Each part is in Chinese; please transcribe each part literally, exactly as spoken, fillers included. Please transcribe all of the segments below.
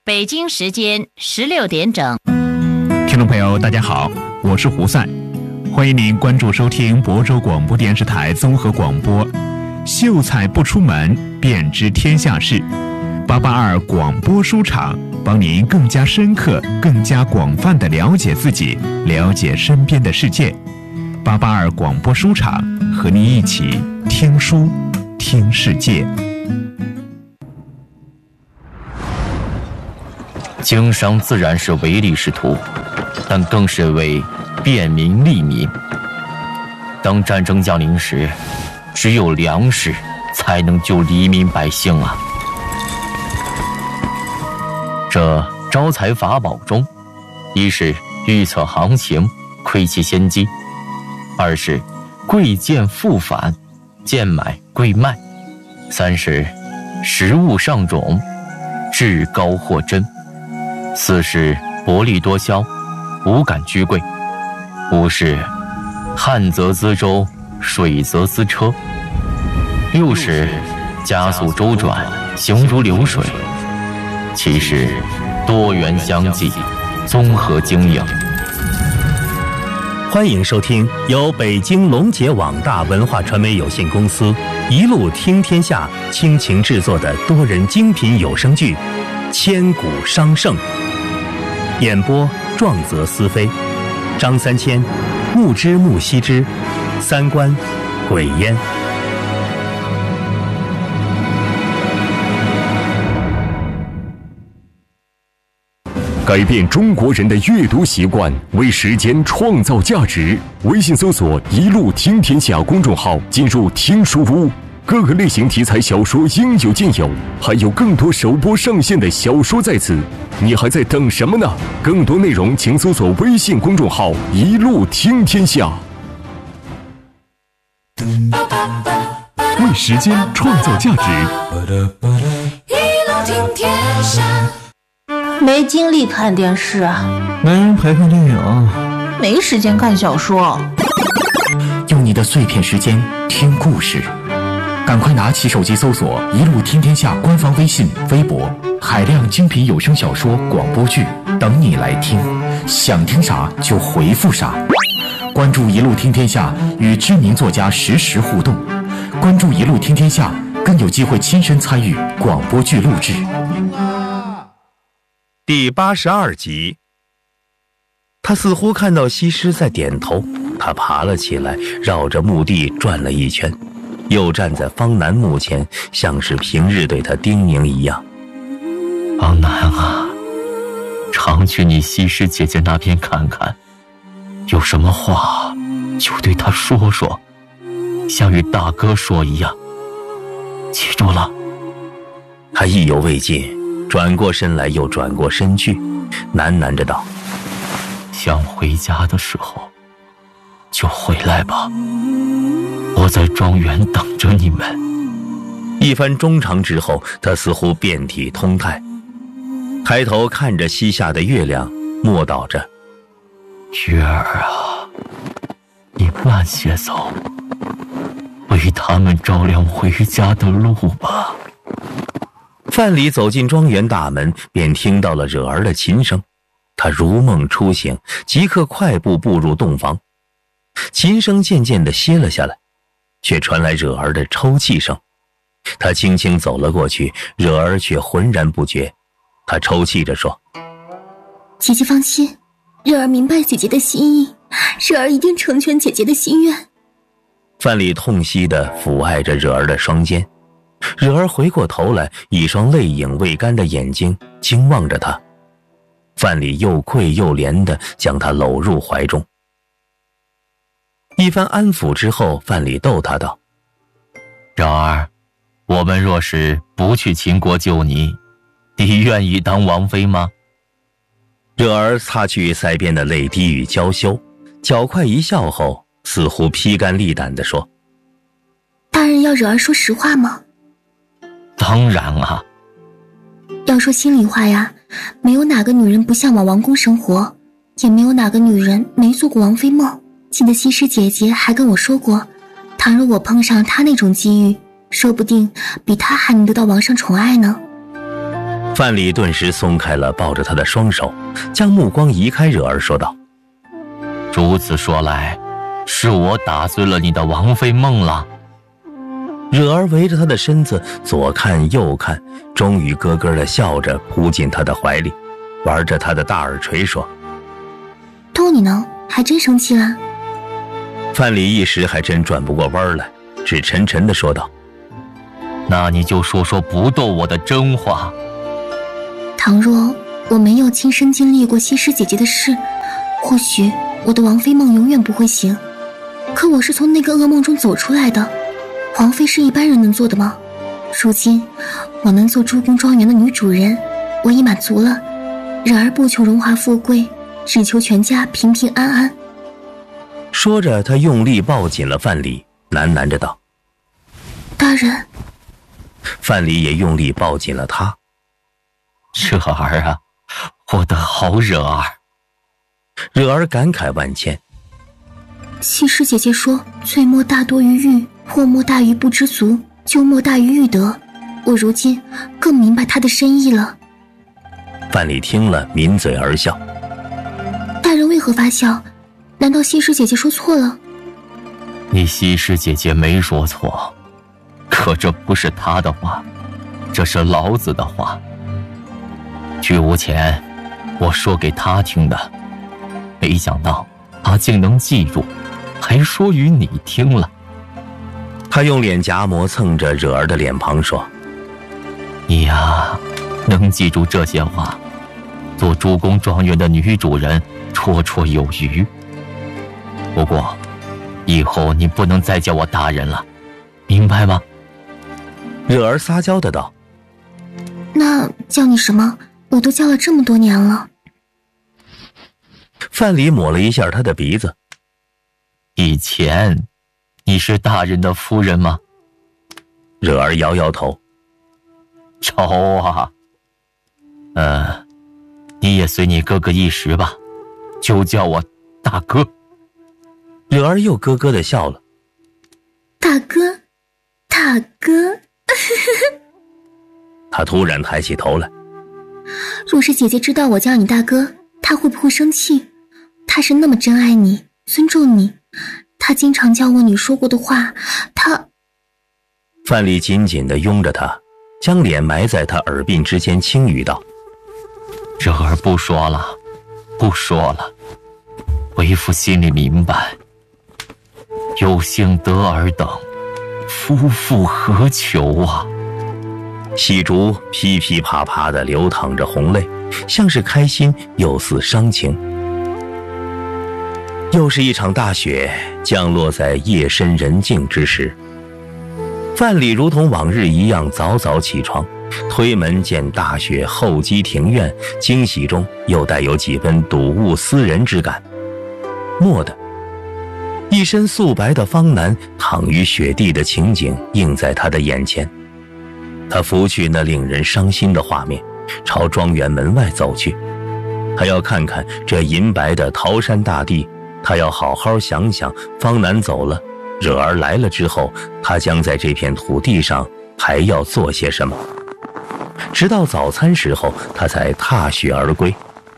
北京时间十六点整。 听众朋友大家好，我是胡赛，欢迎您关注收听亳州广播电视台综合广播。秀才不出门，便知天下事。八八二广播书场，帮您更加深刻、更加广泛地了解自己，了解身边的世界。八八二广播书场，和您一起听书，听世界。 经商自然是唯利是图，但更是为便民利民。当战争降临时，只有粮食才能救黎民百姓啊！这招财法宝中，一是预测行情，窥其先机；二是贵贱复返，贱买贵卖；三是食物上种，至高货真；四是薄利多销，无感居贵；五是旱则资舟，水则资车；六是加速周转，行如流水；七是多元相济，综合经营。 欢迎收听由北京龙杰网大文化传媒有限公司一路听天下倾情制作的多人精品有声剧《千古商圣》，演播壮泽思飞，张三千、木之木西之，三观鬼烟。 改变中国人的阅读习惯，为时间创造价值。微信搜索一路听天下公众号，进入听书屋，各个类型题材小说应有尽有，还有更多首播上线的小说在此，你还在等什么呢？更多内容请搜索微信公众号一路听天下。为时间创造价值， 一路听天下。 没精力看电视啊， 没人陪看电影， 没时间看小说。 用你的碎片时间听故事，赶快拿起手机搜索一路听天下官方微信微博，海量精品有声小说广播剧等你来听，想听啥就回复啥。关注一路听天下，与知名作家实时互动，关注一路听天下，更有机会亲身参与广播剧录制。 第八十二集。他似乎看到西施在点头，他爬了起来，绕着墓地转了一圈，又站在方南墓前，像是平日对他叮咛一样。 方南啊，常去你西施姐姐那边看看，有什么话就对她说说，像与大哥说一样，记住了。 他意犹未尽，转过身来又转过身去，喃喃着道： 想回家的时候就回来吧，我在庄园等着你们。 一番衷肠之后，他似乎遍体通泰，抬头看着西下的月亮，默祷着： 月儿啊，你慢些走，为他们照亮回家的路吧。 范蠡走进庄园大门，便听到了惹儿的琴声。他如梦初醒，即刻快步步入洞房。琴声渐渐地歇了下来，却传来惹儿的抽泣声。他轻轻走了过去，惹儿却浑然不觉。他抽泣着说： 姐姐放心，惹儿明白姐姐的心意，惹儿一定成全姐姐的心愿。 范蠡痛惜地抚爱着惹儿的双肩，惹儿回过头来，一双泪影未干的眼睛惊望着他。范蠡又愧又怜地将他搂入怀中。一番安抚之后，范蠡逗他道： 惹儿，我们若是不去秦国救你，你愿意当王妃吗？ 惹儿擦去腮边的泪滴与娇羞，较快一笑后，似乎披肝沥胆地说： 大人要惹儿说实话吗？ 当然啊。 要说心里话呀，没有哪个女人不向往王宫生活，也没有哪个女人没做过王妃梦。记得西施姐姐还跟我说过，倘若我碰上她那种机遇，说不定比她还能得到王上宠爱呢。 范蠡顿时松开了抱着他的双手，将目光移开惹儿，说道： 如此说来，是我打碎了你的王妃梦了。 惹儿围着他的身子左看右看，终于咯咯地笑着扑进他的怀里，玩着他的大耳垂说： 逗你呢，还真生气了。 范蠡一时还真转不过弯来，只沉沉地说道： 那你就说说不逗我的真话。 倘若我没有亲身经历过西施姐姐的事，或许我的王妃梦永远不会醒。可我是从那个噩梦中走出来的，王妃是一般人能做的吗？如今我能做珠宫庄园的女主人，我已满足了。然而不求荣华富贵，只求全家平平安安。 说着，他用力抱紧了范蠡，喃喃着道： 大人。 范蠡也用力抱紧了他。 惹儿啊，我的好惹儿。 惹儿感慨万千。 西施姐姐说，罪莫大多于欲，祸莫大于不知足，咎莫大于欲得。我如今更明白她的深意了。 范蠡听了，抿嘴而笑。 大人为何发笑？难道西施姐姐说错了？ 你西施姐姐没说错，可这不是她的话，这是老子的话。居无前，我说给她听的，没想到她竟能记住，还说与你听了。 他用脸颊磨蹭着惹儿的脸庞说： 你呀，能记住这些话，做珠宫庄园的女主人绰绰有余。不过以后你不能再叫我大人了，明白吗？ 惹儿撒娇的道： 那叫你什么？我都叫了这么多年了。 范蠡抹了一下他的鼻子。 以前你是大人的夫人吗？ 惹儿摇摇头。 有啊。呃，你也随你哥哥一时吧，就叫我大哥。 惹儿又咯咯地笑了。 大哥，大哥。 他突然抬起头来。 若是姐姐知道我叫你大哥，她会不会生气？她是那么珍爱你，尊重你，她经常教我你说过的话，她…… 范蠡紧紧地拥着她，将脸埋在她耳鬓之间，轻语道： 惹儿不说了，不说了，为父心里明白，有幸得尔等，夫复何求啊。 喜竹噼噼啪啪地流淌着红泪，像是开心又似伤情。又是一场大雪降落在夜深人静之时，范蠡如同往日一样早早起床，推门见大雪厚积庭院，惊喜中又带有几分睹物思人之感。蓦地，一身素白的方男躺于雪地的情景映在他的眼前。他拂去那令人伤心的画面，朝庄园门外走去。他要看看这银白的桃山大地，他要好好想想，方南走了，惹儿来了之后，他将在这片土地上还要做些什么。直到早餐时候，他才踏雪而归。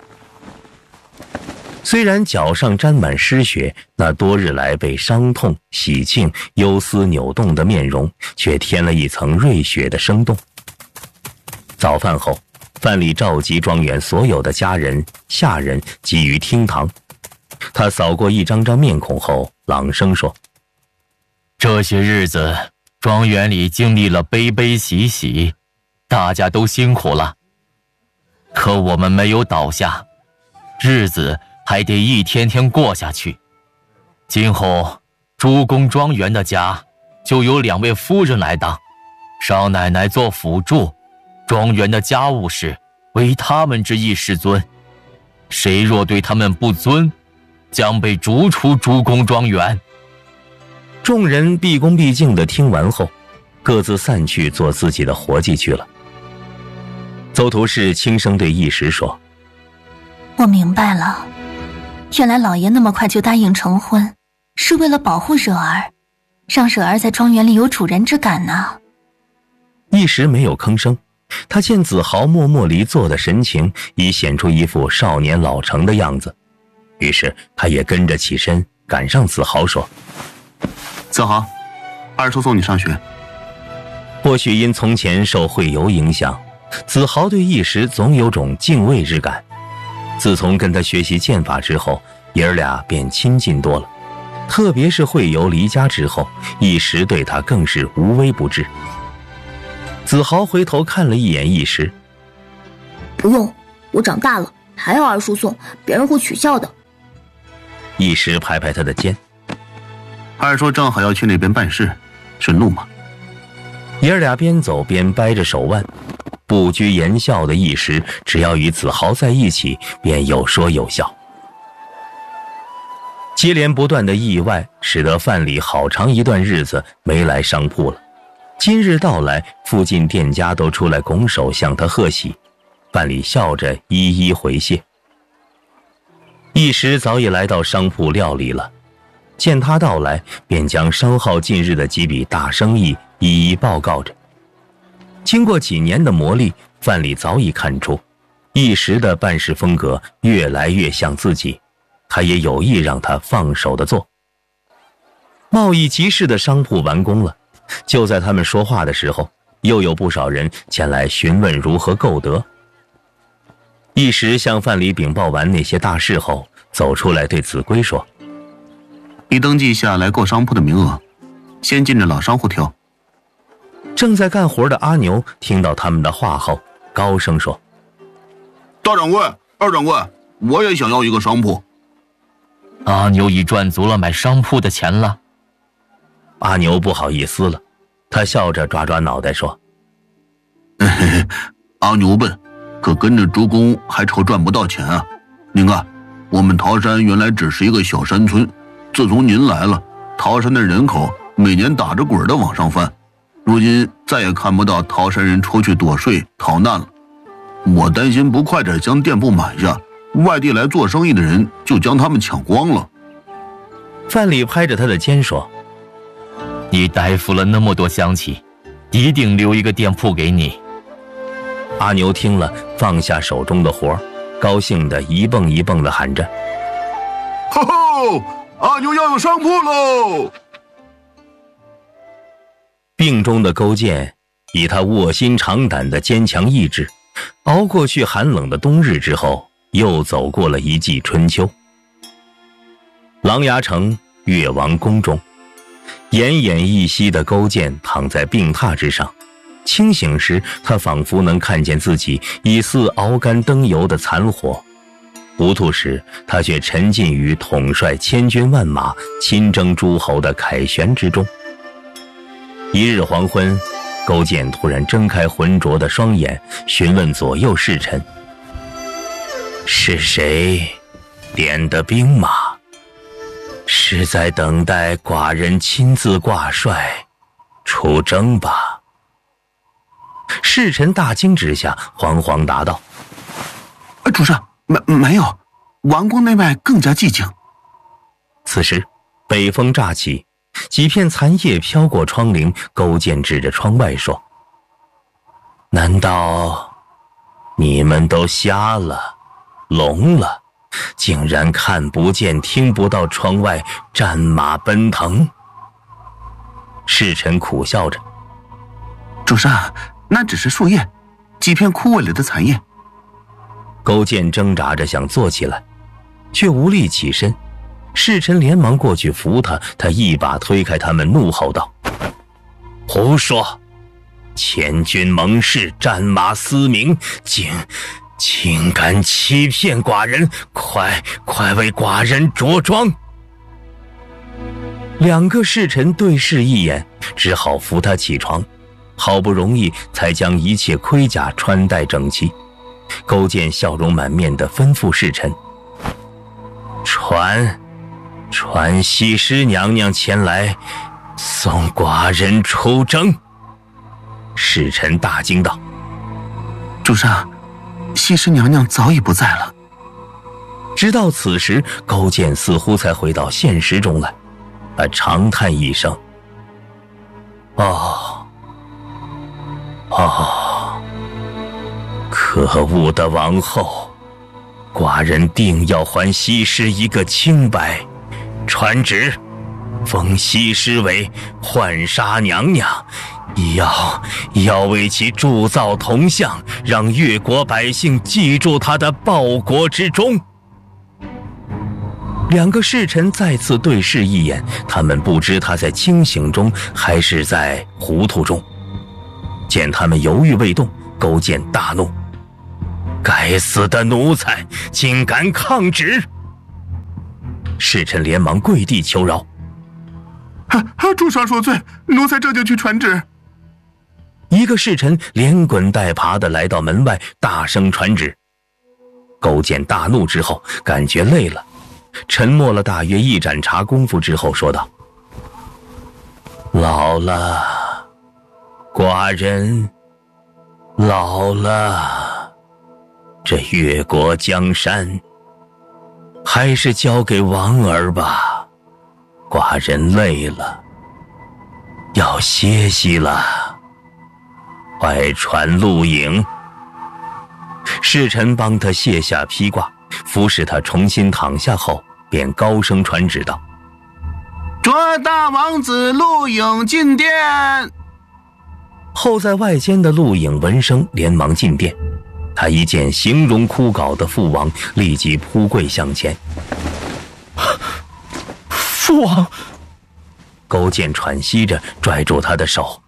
虽然脚上沾满湿雪，那多日来被伤痛、喜庆、忧思扭动的面容却添了一层瑞雪的生动。早饭后，范蠡召集庄园所有的家人、下人集于厅堂。他扫过一张张面孔后，朗声说： 这些日子庄园里经历了悲悲喜喜，大家都辛苦了，可我们没有倒下，日子还得一天天过下去。今后珠宫庄园的家就由两位夫人来当，少奶奶做辅助，庄园的家务事为他们之意是尊，谁若对他们不尊，将被逐出珠宫庄园。 众人毕恭毕敬地听完后，各自散去做自己的活计去了。邹图氏轻声对一时说： 我明白了，原来老爷那么快就答应成婚，是为了保护惹儿，让惹儿在庄园里有主人之感呢。 一时没有吭声， 他见子豪默默离座的神情已显出一副少年老成的样子，于是他也跟着起身赶上子豪说： 子豪，二叔送你上学。 或许因从前受会游影响，子豪对一时总有种敬畏之感。自从跟他学习剑法之后，爷儿俩便亲近多了，特别是会游离家之后，一时对他更是无微不至。子豪回头看了一眼一时， 不用，我长大了，还要二叔送，别人会取笑的。 一时拍拍他的肩， 二叔正好要去那边办事，顺路嘛。 爷儿俩边走边掰着手腕，不拘言笑的一时，只要与子豪在一起，便有说有笑。接连不断的意外使得范蠡好长一段日子没来商铺了。今日到来，附近店家都出来拱手向他贺喜，范蠡笑着一一回谢。一时早已来到商铺料理了，见他到来，便将商号近日的几笔大生意一一报告着。经过几年的磨砺，范蠡早已看出一时的办事风格越来越像自己，他也有意让他放手的做。贸易集市的商铺完工了，就在他们说话的时候，又有不少人前来询问如何购得。一时向范蠡禀报完那些大事后，走出来对子规说： 你登记下来购商铺的名额，先进着老商户挑。 正在干活的阿牛听到他们的话后，高声说： 大掌柜，二掌柜，我也想要一个商铺。 阿牛已赚足了买商铺的钱了。 阿牛不好意思了，他笑着抓抓脑袋说： 嘿嘿，阿牛笨，可跟着主公还愁赚不到钱啊。您看，我们桃山原来只是一个小山村，自从您来了，桃山的人口每年打着滚的往上翻，如今再也看不到桃山人出去躲税逃难了。我担心不快点将店铺买下，外地来做生意的人就将他们抢光了。 范蠡拍着他的肩说： 你逮捕了那么多乡亲，一定留一个店铺给你。 阿牛听了，放下手中的活，高兴地一蹦一蹦地喊着： 吼吼，阿牛要有商铺喽！ 病中的勾践以他卧薪尝胆的坚强意志，熬过去寒冷的冬日之后，又走过了一季春秋。琅琊城越王宫中，奄奄一息的勾践躺在病榻之上，清醒时他仿佛能看见自己已似熬干灯油的残火，糊涂时他却沉浸于统帅千军万马亲征诸侯的凯旋之中。一日黄昏，勾践突然睁开浑浊的双眼，询问左右侍臣：是谁点的兵马？是在等待寡人亲自挂帅出征吧？侍臣大惊之下，惶惶答道： 主上，没没有，王宫内外更加寂静。 此时北风乍起，几片残叶飘过窗棂，勾践指着窗外说：难道你们都瞎了聋了，竟然看不见听不到窗外战马奔腾？侍臣苦笑着： 主上，那只是树叶，几片枯萎了的残叶。 勾践挣扎着想坐起来，却无力起身。侍臣连忙过去扶他，他一把推开他们，怒吼道：胡说！千军盟誓，战马嘶鸣，竟竟敢欺骗寡人！快快为寡人着装！两个侍臣对视一眼，只好扶他起床，好不容易才将一切盔甲穿戴整齐。勾践笑容满面地吩咐侍臣：传传西施娘娘前来送寡人出征。侍臣大惊道： 主上，西施娘娘早已不在了。 直到此时，勾践似乎才回到现实中来，他长叹一声：哦哦可恶的王后，寡人定要还西施一个清白。传旨，封西施为浣纱娘娘，要要为其铸造铜像，让越国百姓记住她的报国之忠。两个侍臣再次对视一眼，他们不知他在清醒中还是在糊涂中。见他们犹豫未动，勾践大怒：该死的奴才，竟敢抗旨！侍臣连忙跪地求饶： 啊啊！主上恕罪，奴才这就去传旨。 一个侍臣连滚带爬地来到门外，大声传旨。勾践大怒之后，感觉累了，沉默了大约一盏茶功夫之后，说道：老了，寡人老了，这越国江山还是交给王儿吧，寡人累了，要歇息了。快传陆颖。侍臣帮他卸下披挂，服侍他重新躺下后，便高声传旨道： 着大王子陆颖进殿。 候在外间的陆颖闻声连忙进殿，他一见形容枯槁的父王，立即扑跪向前。 父王！ 勾践喘息着拽住他的手。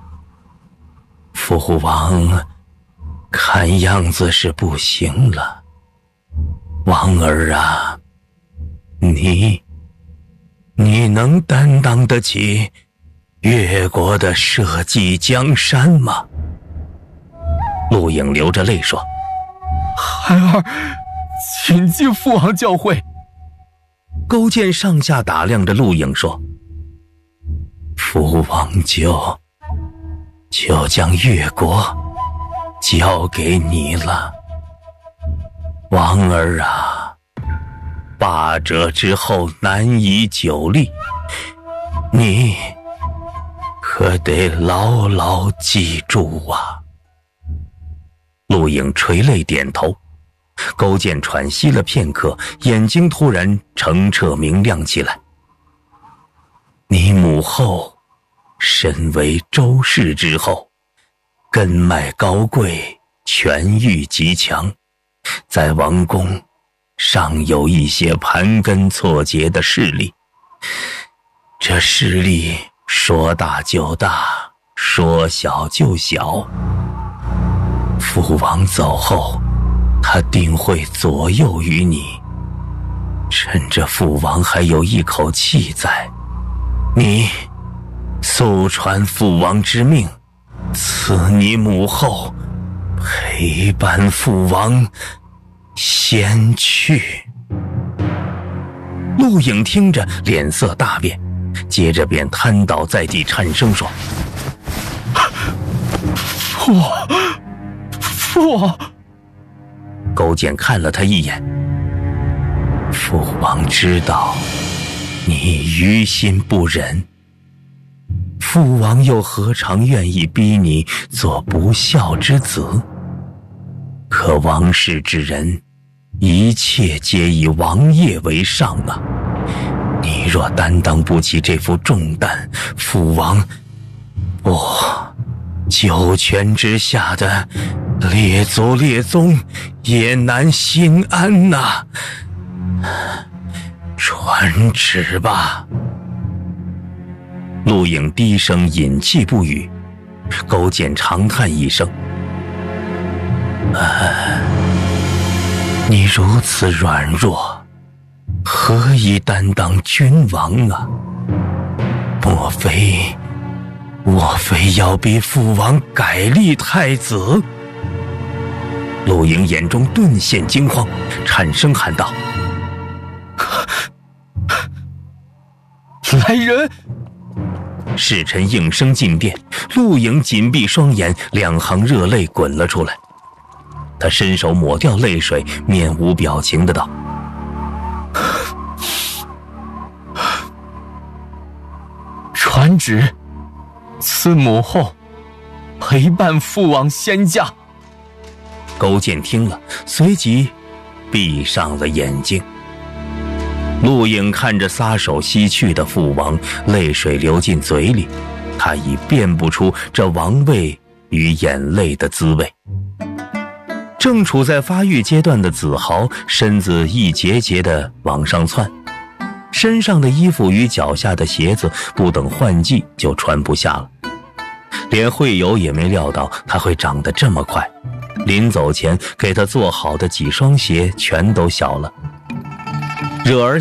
父王看样子是不行了，王儿啊，你你能担当得起越国的社稷江山吗？陆颖流着泪说： 孩儿谨记父王教诲。 勾践上下打量着陆颖说：父王就就将越国交给你了，王儿啊，霸者之后难以久立，你可得牢牢记住啊。陆颖垂泪点头。勾践喘息了片刻，眼睛突然澄澈明亮起来。你母后身为周氏之后，根脉高贵，权欲极强，在王宫尚有一些盘根错节的势力。这势力说大就大，说小就小。父王走后，他定会左右于你。趁着父王还有一口气在，你速传父王之命，赐你母后陪伴父王先去。陆颖听着脸色大变，接着便瘫倒在地，颤声说： 父父王。 勾践看了他一眼：父王知道你于心不忍，父王又何尝愿意逼你做不孝之子？可王室之人，一切皆以王业为上啊！你若担当不起这副重担，父王不，九泉之下的列祖列宗也难心安呐、啊！传旨吧。陆颖低声隐气不语。勾践长叹一声：啊，你如此软弱，何以担当君王啊？莫非莫非要逼父王改立太子？陆颖眼中顿现惊慌，颤声喊道： 来人！ 侍臣应声进殿，陆颖紧闭双眼，两行热泪滚了出来。他伸手抹掉泪水，面无表情的道： 传旨，赐母后陪伴父王仙驾。 勾践听了，随即闭上了眼睛。陆颖看着撒手西去的父王，泪水流进嘴里，他已辨不出这王位与眼泪的滋味。正处在发育阶段的子豪身子一节节地往上窜，身上的衣服与脚下的鞋子不等换季就穿不下了。连惠友也没料到他会长得这么快，临走前给他做好的几双鞋全都小了。惹儿